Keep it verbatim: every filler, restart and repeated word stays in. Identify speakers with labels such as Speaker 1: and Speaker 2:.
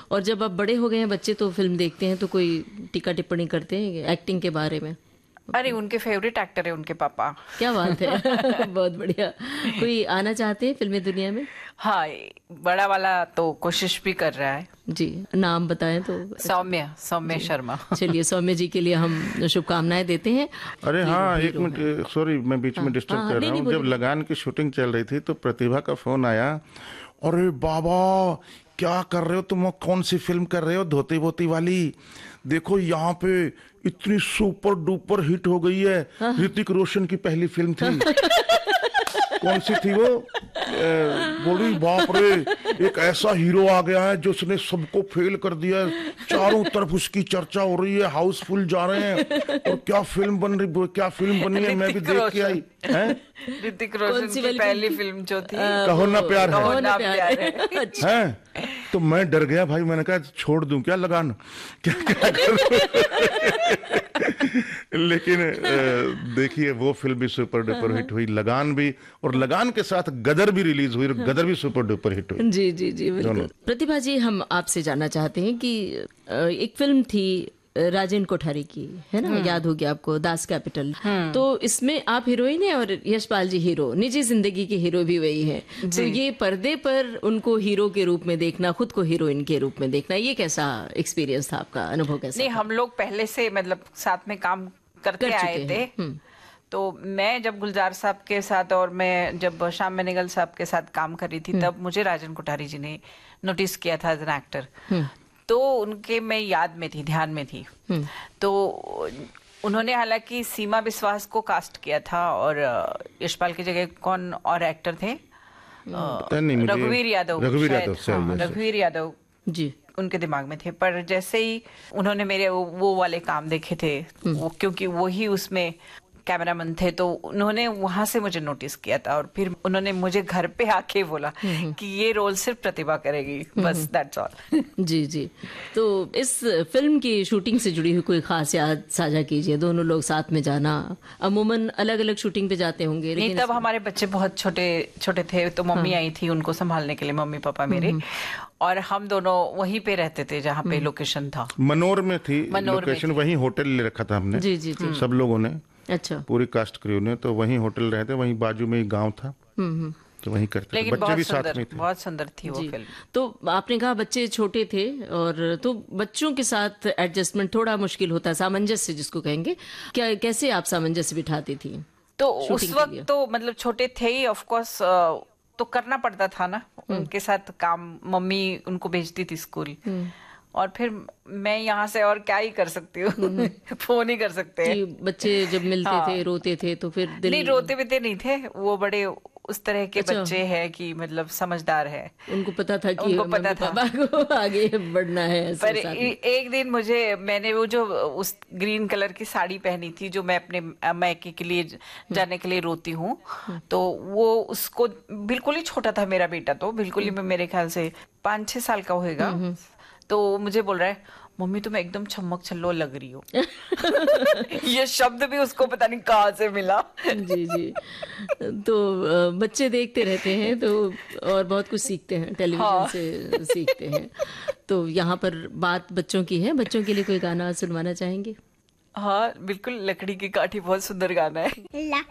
Speaker 1: और जब अब बड़े हो गए हैं बच्चे तो फिल्म देखते हैं तो कोई टीका टिप्पणी करते हैं एक्टिंग के बारे में?
Speaker 2: अरे उनके फेवरेट एक्टर है उनके पापा।
Speaker 1: क्या बात है। बहुत बढ़िया। कोई आना चाहते हैं फिल्मी दुनिया में?
Speaker 2: हाँ, बड़ा वाला तो कोशिश भी कर रहा है
Speaker 1: जी। नाम बताएं तो?
Speaker 2: सौम्य सौम्य शर्मा।
Speaker 1: चलिए, सौम्य जी के लिए हम शुभकामनाएं देते हैं।
Speaker 3: अरे हाँ, एक मिनट, सॉरी मैं बीच में डिस्टर्ब
Speaker 1: हाँ,
Speaker 3: कर
Speaker 1: नहीं,
Speaker 3: रहा हूँ।
Speaker 1: नहीं,
Speaker 3: जब लगान की शूटिंग चल रही थी तो प्रतिभा का फोन आया, अरे बाबा क्या कर रहे हो तुम, कौन सी फिल्म कर रहे हो, धोती बोती वाली, देखो यहाँ पे इतनी सुपर डुपर हिट हो गई है। ऋतिक रोशन की पहली फिल्म थी। कौन सी थी वो? बोली बाप रे, एक ऐसा हीरो आ गया है जो उसने सबको फेल कर दिया है, चारों तरफ उसकी चर्चा हो रही है, हाउसफुल जा रहे हैं, और क्या फिल्म बन रही, क्या फिल्म बनी है, मैं भी देख के आई है।
Speaker 2: ऋतिक रोशन की पहली फिल्म जो थी
Speaker 3: कहो ना प्यार है,
Speaker 2: कहो ना प्यार है।
Speaker 3: हैं? तो मैं डर गया भाई, मैंने कहा छोड़ दूं क्या लगान, क्या क्या करूं। लेकिन देखिए वो फिल्म भी सुपर डुपर हिट हुई, लगान भी, और लगान के साथ गदर भी रिलीज हुई, और गदर भी सुपर डुपर हिट हुई।
Speaker 1: जी जी जी बिल्कुल। प्रतिभा जी, हम आपसे जानना चाहते हैं कि एक फिल्म थी राजेंद्र कोठारी की, है ना, याद होगी आपको, दास कैपिटल। तो इसमें आप हीरोइन है और यशपाल जी हीरो, निजी जिंदगी के हीरो भी वही है। तो ये पर्दे पर उनको हीरो के रूप में देखना, खुद को हीरोइन के रूप में देखना, ये कैसा एक्सपीरियंस था आपका, अनुभव कैसा?
Speaker 2: नहीं, हम लोग पहले से मतलब साथ में काम करते
Speaker 1: कर
Speaker 2: आए थे। तो मैं जब गुलजार साहब के साथ और मैं जब श्याम बेनेगल साहब के साथ काम कर रही थी, तब मुझे राजन कोठारी जी ने नोटिस किया था एज एन एक्टर। तो उनके मैं याद में थी, ध्यान में थी। तो उन्होंने हालांकि सीमा विश्वास को कास्ट किया था, और यशपाल की जगह कौन और एक्टर थे? रघुवीर यादव।
Speaker 3: रघुवीर यादव,
Speaker 2: रघुवीर यादव
Speaker 1: जी
Speaker 2: उनके दिमाग में थे। पर जैसे ही उन्होंने मेरे वो, वो वाले काम देखे थे, वो, क्योंकि वो ही उसमें कैमरामैन थे, तो उन्होंने वहां से मुझे नोटिस किया था, और फिर उन्होंने मुझे घर पे आके बोला कि ये रोल सिर्फ प्रतिभा करेगी, बस दैट्स ऑल।
Speaker 1: जी जी। तो इस फिल्म की शूटिंग से जुड़ी हुई कोई खास याद साझा कीजिए, दोनों लोग साथ में जाना। अमूमन अलग अलग शूटिंग पे जाते होंगे,
Speaker 2: नहीं, तब हमारे बच्चे बहुत छोटे छोटे थे, तो मम्मी आई थी उनको संभालने के लिए, मम्मी पापा मेरे, और हम दोनों वहीं पे रहते थे जहाँ पे लोकेशन था।
Speaker 3: मनोर में थी लोकेशन, वहीं होटल ले रखा था हमने।
Speaker 1: जी जी जी।
Speaker 3: सब लोगों ने,
Speaker 1: अच्छा,
Speaker 3: पूरी कास्ट क्रू ने, तो वहीं होटल रहते, वहीं बाजू में ही गांव था, तो वहीं करते थे। बच्चे भी साथ में थे।
Speaker 2: बहुत सुंदर थी वो फिल्म।
Speaker 1: तो आपने कहा बच्चे छोटे थे, और तो बच्चों के साथ एडजस्टमेंट थोड़ा मुश्किल होता है, सामंजस्य जिसको कहेंगे, क्या कैसे आप सामंजस्य बिठाती थी?
Speaker 2: तो उस वक्त तो मतलब छोटे थे ही, ऑफ कोर्स, तो करना पड़ता था ना उनके साथ काम। मम्मी उनको भेजती थी स्कूल, और फिर मैं यहाँ से और क्या ही कर सकती हूँ। फोन ही कर सकते हैं।
Speaker 1: बच्चे जब मिलते हाँ। थे, रोते थे, तो फिर दिल...
Speaker 2: नहीं, रोते भी नहीं थे वो, बड़े उस तरह के अच्छा। बच्चे हैं कि मतलब समझदार है,
Speaker 1: उनको पता था कि
Speaker 2: उनको पता था
Speaker 1: पापा को आगे बढ़ना है।
Speaker 2: पर एक दिन मुझे, मैंने वो जो उस ग्रीन कलर की साड़ी पहनी थी, जो मैं अपने मायके के लिए जाने के लिए रोती हूँ, तो वो उसको, बिल्कुल ही छोटा था मेरा बेटा, तो बिल्कुल ही मेरे ख्याल से पाँच छह साल का होगा, तो मुझे बोल रहा है, मम्मी तुम एकदम छमक छल्लो लग रही हो। ये शब्द भी उसको पता नहीं कहाँ से मिला।
Speaker 1: जी जी। तो बच्चे देखते रहते हैं तो, और बहुत कुछ सीखते हैं, टेलीविजन हाँ। से सीखते हैं। तो यहाँ पर बात बच्चों की है, बच्चों के लिए कोई गाना सुनवाना चाहेंगे?
Speaker 2: हाँ बिल्कुल, लकड़ी की काठी बहुत सुंदर गाना है।